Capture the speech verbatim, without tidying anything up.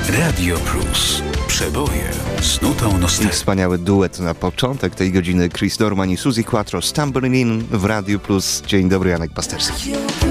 Radio Plus. Przeboje z nutą I nostalgii. wspaniały duet na początek tej godziny. Chris Norman i Suzy Quattro z Tumbling In w Radio Plus. Dzień dobry, Janek Pasterski.